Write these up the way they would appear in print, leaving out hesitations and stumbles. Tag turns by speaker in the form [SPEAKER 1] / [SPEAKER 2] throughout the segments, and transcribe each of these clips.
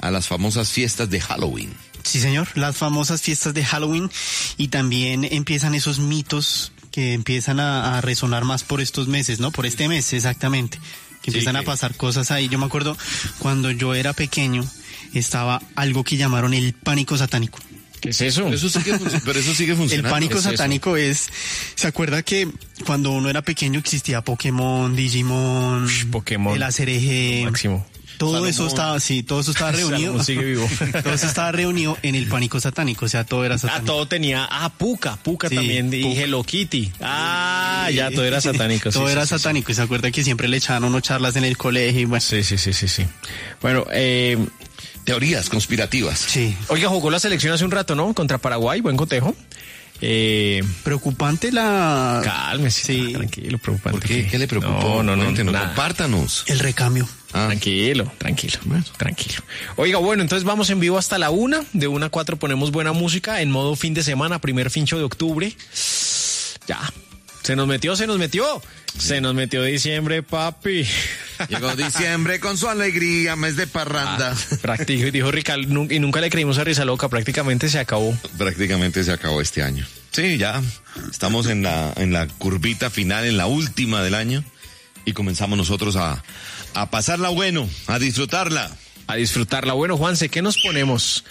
[SPEAKER 1] a las famosas fiestas de Halloween.
[SPEAKER 2] Sí, señor, las famosas fiestas de Halloween, y también empiezan esos mitos que empiezan a resonar más por estos meses, ¿no? Por este mes, exactamente. Que empiezan a pasar cosas ahí. Yo me acuerdo cuando yo era pequeño, estaba algo que llamaron el pánico satánico.
[SPEAKER 3] ¿Qué es eso?
[SPEAKER 1] Pero eso sigue funcionando.
[SPEAKER 2] El pánico satánico ¿se acuerda que cuando uno era pequeño existía Pokémon, Digimon,
[SPEAKER 3] Pokémon,
[SPEAKER 2] el Acereje,
[SPEAKER 3] máximo?
[SPEAKER 2] Todo
[SPEAKER 1] Salomón.
[SPEAKER 2] todo eso estaba reunido.
[SPEAKER 3] Salomón sigue vivo.
[SPEAKER 2] Todo eso estaba reunido en el pánico satánico, o sea, todo era satánico.
[SPEAKER 3] Todo tenía, Pucca
[SPEAKER 2] Sí,
[SPEAKER 3] también, y
[SPEAKER 2] Pucca.
[SPEAKER 3] Hello Kitty. Ya, todo era satánico.
[SPEAKER 2] Todo era satánico, y se acuerda que siempre le echaban unos charlas en el colegio y bueno.
[SPEAKER 3] Sí. Bueno,
[SPEAKER 1] Teorías conspirativas.
[SPEAKER 2] Sí.
[SPEAKER 3] oiga, jugó la selección hace un rato, ¿no? Contra Paraguay, buen cotejo.
[SPEAKER 2] Preocupante la...
[SPEAKER 3] Cálmese,
[SPEAKER 2] Sí.
[SPEAKER 3] tranquilo, preocupante.
[SPEAKER 1] ¿Por qué? ¿Qué le preocupó?
[SPEAKER 3] No,
[SPEAKER 1] Cuéntenos,
[SPEAKER 3] nada.
[SPEAKER 1] compártanos.
[SPEAKER 2] El recambio.
[SPEAKER 3] Tranquilo. Oiga, bueno, entonces vamos en vivo hasta la 1. De 1 a 4 ponemos buena música en modo fin de semana, primer fincho de octubre. Ya. Se nos metió diciembre, papi.
[SPEAKER 1] Llegó diciembre con su alegría, mes de parranda.
[SPEAKER 3] Dijo Ricardo, y nunca le creímos a Risa Loca, prácticamente se acabó.
[SPEAKER 1] Prácticamente se acabó este año. Sí, ya estamos en la curvita final, en la última del año, y comenzamos nosotros a pasarla bueno, a disfrutarla.
[SPEAKER 3] Bueno, Juanse, ¿qué nos ponemos?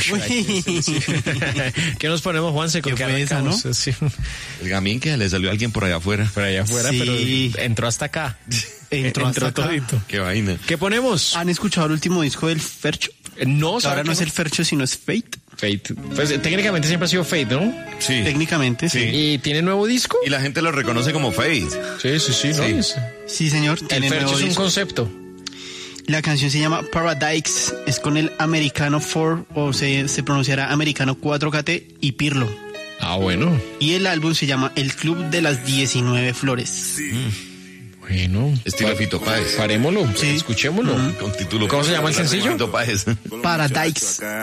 [SPEAKER 3] ¿Qué nos ponemos, Juanse? ¿Con
[SPEAKER 2] ¿Qué
[SPEAKER 3] qué
[SPEAKER 2] fue esa,
[SPEAKER 3] arrancamos?
[SPEAKER 2] no?
[SPEAKER 3] Sí.
[SPEAKER 1] El gamín que le salió a alguien por allá afuera.
[SPEAKER 3] Por allá afuera,
[SPEAKER 2] Sí.
[SPEAKER 3] pero entró hasta acá.
[SPEAKER 2] Entró hasta acá.
[SPEAKER 3] todito.
[SPEAKER 1] Qué vaina.
[SPEAKER 3] ¿Qué ponemos?
[SPEAKER 2] ¿Han escuchado el último disco del Fercho?
[SPEAKER 3] No,
[SPEAKER 2] Ahora no es el Fercho, sino es Fate.
[SPEAKER 3] Fate. Pues técnicamente siempre ha sido Fate, ¿no?
[SPEAKER 1] Sí.
[SPEAKER 2] Técnicamente, sí.
[SPEAKER 3] ¿Y tiene nuevo disco?
[SPEAKER 1] Y la gente lo reconoce como Faith.
[SPEAKER 3] Sí, ¿no?
[SPEAKER 1] Sí.
[SPEAKER 2] Sí, señor.
[SPEAKER 3] El
[SPEAKER 2] Tiene
[SPEAKER 3] Fercho
[SPEAKER 2] nuevo
[SPEAKER 3] es un
[SPEAKER 2] disco.
[SPEAKER 3] concepto.
[SPEAKER 2] La canción se llama Paradise, es con el Americano 4, o se pronunciará Americano 4KT y Pirlo.
[SPEAKER 3] Bueno.
[SPEAKER 2] Y el álbum se llama El Club de las 19 Flores.
[SPEAKER 3] Bueno.
[SPEAKER 1] Estilo Fito Páez.
[SPEAKER 3] Parémoslo,
[SPEAKER 2] Sí.
[SPEAKER 3] escuchémoslo.
[SPEAKER 1] Con título.
[SPEAKER 3] ¿Cómo se llama el sencillo?
[SPEAKER 1] Fito Páez.
[SPEAKER 2] Paradise.